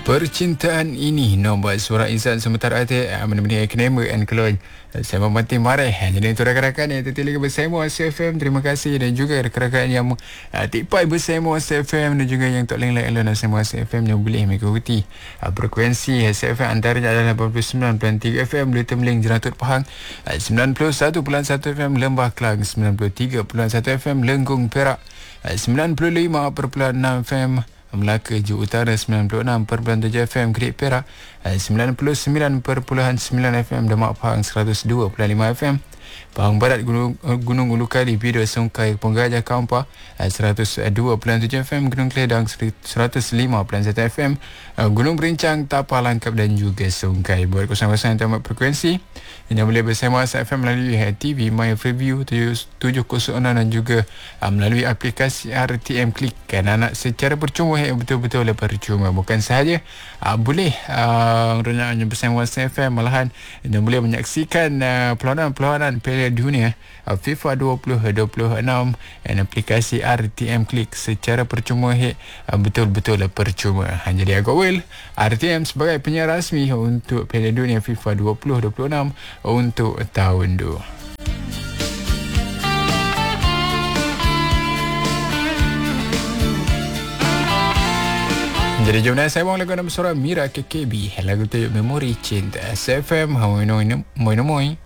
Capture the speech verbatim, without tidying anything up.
Percintaan ini nombor suara insan sementara hati menemani Eknema and Kelon. Saya membantu marah. Jadi itu rakan-rakan yang tertilik bersama C F M. Terima kasih dan juga rakan-rakan yang uh, tipai bersama C F M dan juga yang tak lain-lain bersama C F M yang boleh mengikuti uh, frekuensi C F M antaranya adalah lapan puluh sembilan perpuluhan tiga F M di Temling Jeratut Pahang, uh, sembilan puluh satu perpuluhan satu F M Lembah Kelang, sembilan puluh tiga perpuluhan satu F M Lenggong Perak, uh, sembilan puluh lima perpuluhan enam F M Melaka Ju Utara, sembilan puluh enam perpuluhan tujuh F M Kerit Perak, sembilan puluh sembilan perpuluhan sembilan F M Demak Pahang, seratus dua perpuluhan lima F M Pahang Barat Gunung, Gunung Ulu Kali Bido Sungkai Penggajah Kampar, seratus dua perpuluhan tujuh F M Gunung Keledang, seratus lima perpuluhan satu F M Gunung Berincang, Tapah Langkap dan juga Sungkai. Buat kosong-kosong yang tamat frekuensi yang boleh bersama C F M melalui T V My Freeview tujuh kosong enam dan juga melalui aplikasi R T M Klik kan anak secara percuma, betul-betul percuma. Bukan sahaja uh, boleh uh, bersama C F M, malahan dan boleh menyaksikan uh, perlawanan-perlawanan Piala Dunia uh, FIFA dua ribu dua puluh enam dan aplikasi R T M Klik secara percuma, uh, betul-betul percuma. Ha, jadi agak well R T M sebagai penyiar rasmi untuk Piala Dunia FIFA dua ribu dua puluh enam untuk tahun dua. Jadi jom saya bawa lagu nama suara Mira K K B, lagu tu Memori Cinta. C F M, Hamoy Noy Moy Moy.